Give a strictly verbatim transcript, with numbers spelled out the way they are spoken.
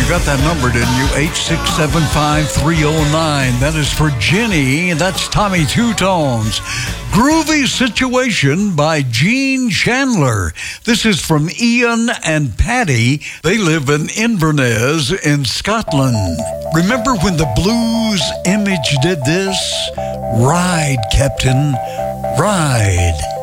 You got that number, didn't you? eight six seven five, three oh nine. That is for Ginny. That's Tommy Two Tones. Groovy Situation by Gene Chandler. This is from Ian and Patty. They live in Inverness in Scotland. Remember when the Blues Image did this? Ride, Captain, ride.